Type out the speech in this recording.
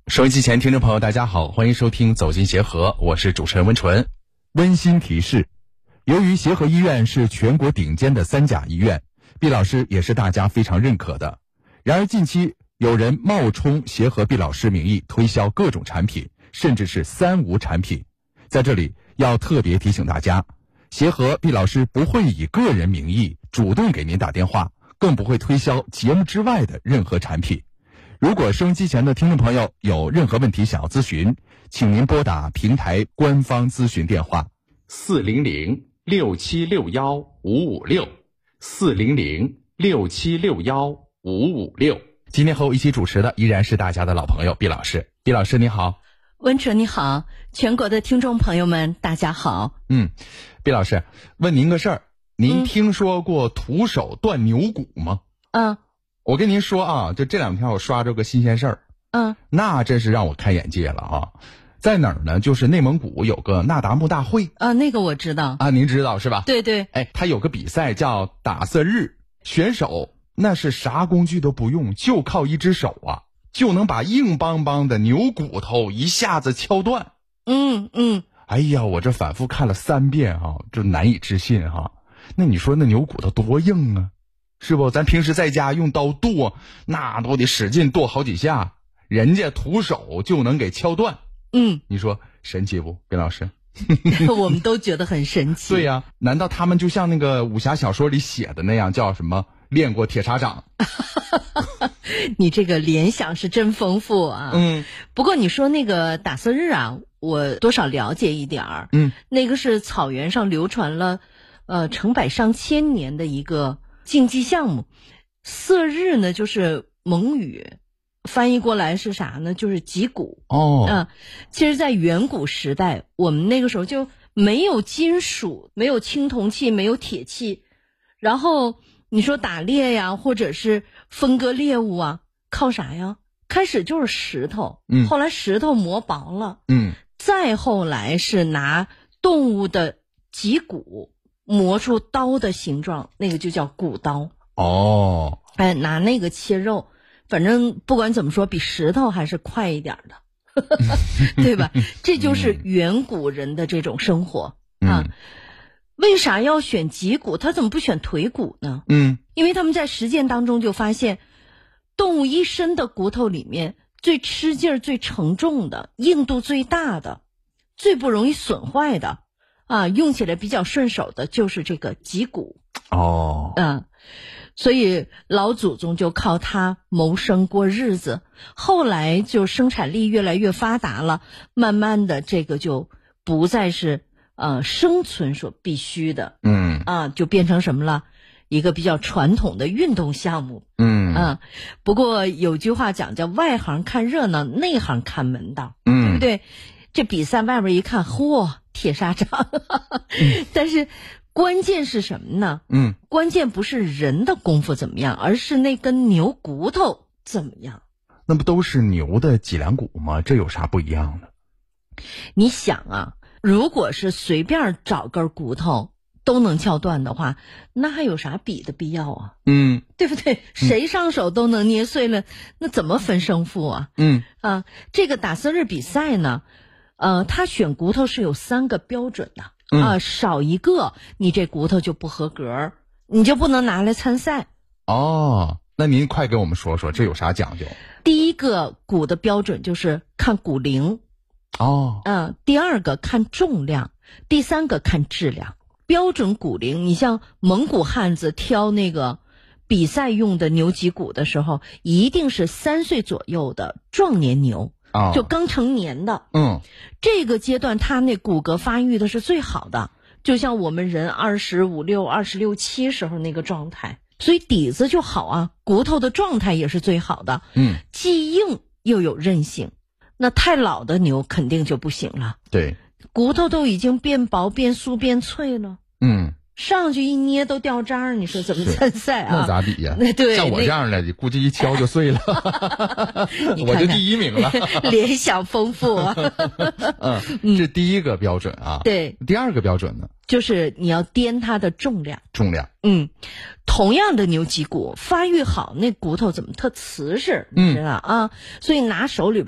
收音机前听众朋友大家好，欢迎收听走进协和，我是主持人温纯。 温馨提示，由于协和医院是全国顶尖的3甲医院，毕老师也是大家非常认可的。然而近期有人冒充协和毕老师名义推销各种产品，甚至是3无产品。在这里要特别提醒大家，协和毕老师不会以个人名义主动给您打电话，更不会推销节目之外的任何产品。如果收音机前的听众朋友有任何问题想要咨询，请您拨打平台官方咨询电话 400-6761-556，400-6761-556。今天和我一起主持的依然是大家的老朋友毕老师。毕老师你好。 温纯你好，全国的听众朋友们大家好。 毕老师，问您个事儿，您听说过徒手断牛骨吗？我跟您说啊，就这2天我刷着个新鲜事儿，那真是让我开眼界了啊！在哪儿呢？就是内蒙古有个那达慕大会那个我知道啊，您知道是吧？ 对对， 他有个比赛叫打色日，选手那是啥工具都不用，就靠一只手啊，就能把硬邦邦的牛骨头一下子敲断。哎呀，我这反复看了3遍啊，就难以置信哈。那你说那牛骨头多硬啊？是不？咱平时在家用刀剁，那都得使劲剁好几下，人家徒手就能给敲断。你说神奇不，毕老师？ 我们都觉得很神奇。 对呀，难道他们就像那个武侠小说里写的那样，叫什么练过铁砂掌？ 你这个联想是真丰富啊。不过你说那个打色日啊，我多少了解一点儿。那个是草原上流传了成百上千年的一个竞技项目。色日呢就是蒙语，翻译过来是啥呢？就是击鼓。其实在远古时代，我们那个时候就没有金属，没有青铜器，没有铁器，然后你说打猎呀，或者是分割猎物啊，靠啥呀？开始就是石头，后来石头磨薄了，再后来是拿动物的脊骨磨出刀的形状，那个就叫骨刀。拿那个切肉，反正不管怎么说，比石头还是快一点的，对吧？这就是远古人的这种生活啊。为啥要选脊骨？他怎么不选腿骨呢？因为他们在实践当中就发现，动物一身的骨头里面最吃劲儿、最承重的、硬度最大的、最不容易损坏的用起来比较顺手的就是这个脊骨。所以老祖宗就靠它谋生过日子，后来就生产力越来越发达了，慢慢的这个就不再是生存所必须的，就变成什么了？一个比较传统的运动项目。不过有句话讲叫外行看热闹，内行看门道，对不对？这比赛外边一看，嚯，铁砂掌，但是关键是什么呢？关键不是人的功夫怎么样，而是那根牛骨头怎么样。 那不都是牛的脊梁骨吗？这有啥不一样的？ 你想啊，如果是随便找根骨头都能敲断的话，那还有啥比的必要啊？对不对？谁上手都能捏碎了，那怎么分胜负啊？这个打色日比赛呢，他选骨头是有3个标准的。少一个你这骨头就不合格，你就不能拿来参赛。 那您快给我们说说这有啥讲究？ 第一个骨的标准就是看骨龄。第2个看重量，第3个看质量。标准骨龄，你像蒙古汉子挑那个比赛用的牛脊骨的时候，一定是3岁左右的壮年牛，就刚成年的。这个阶段他那骨骼发育的是最好的，就像我们人25、6、26、7时候那个状态，所以底子就好啊，骨头的状态也是最好的。既硬又有韧性。那太老的牛肯定就不行了， 对， 骨头都已经变薄、变酥、变脆了。上去一捏都掉渣儿，你说怎么参赛啊？ 那咋比呀？ 对， 像我这样的，估计一敲就碎了，我就第1名了。 联想丰富啊。 这第1个标准啊。 对， 第2个标准呢？ 就是你要掂它的重量。 同样的牛脊骨发育好，那骨头怎么特瓷实？你知道所以拿手里